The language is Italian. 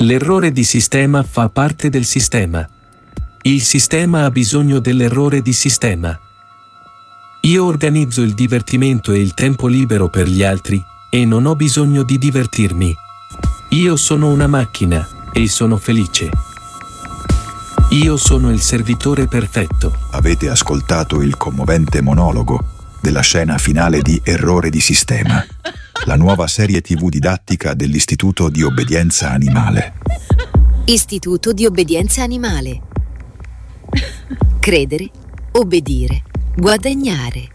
L'errore di sistema fa parte del sistema. Il sistema ha bisogno dell'errore di sistema. Io organizzo il divertimento e il tempo libero per gli altri, e non ho bisogno di divertirmi. Io sono una macchina, e sono felice. Io sono il servitore perfetto. Avete ascoltato il commovente monologo della scena finale di Errore di sistema, la nuova serie TV didattica dell'Istituto di Obbedienza Animale. Istituto di Obbedienza Animale. Credere, obbedire, guadagnare.